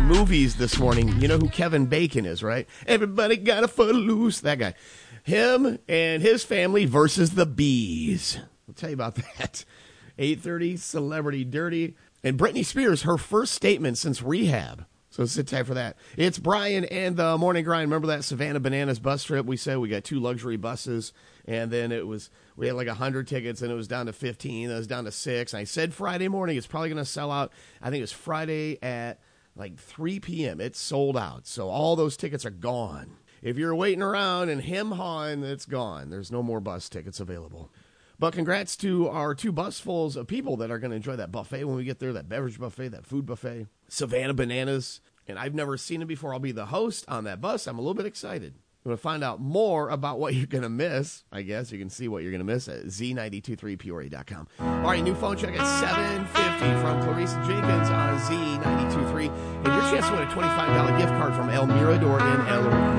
movies this morning. You know who Kevin Bacon is, right? Everybody got a footloose. That guy. Him and his family versus the bees. I'll tell you about that. 8:30, Celebrity Dirty. And Britney Spears, her first statement since rehab. So sit tight for that. It's Brian and the Morning Grind. Remember that Savannah Bananas bus trip? We said we got 2 luxury buses, and then we had like 100 tickets, and it was down to 15. It was down to 6. And I said Friday morning, it's probably going to sell out. I think it was Friday at like 3 p.m. It's sold out. So all those tickets are gone. If you're waiting around and hem-hawing, it's gone. There's no more bus tickets available. But congrats to our 2 busfuls of people that are going to enjoy that buffet when we get there, that beverage buffet, that food buffet. Savannah Bananas. And I've never seen it before. I'll be the host on that bus. I'm a little bit excited. I'm going to find out more about what you're going to miss. I guess you can see what you're going to miss at Z923Peoria.com. All right, new phone check at 750 from Clarissa Jenkins on Z923. And your chance to win a $25 gift card from El Mirador in El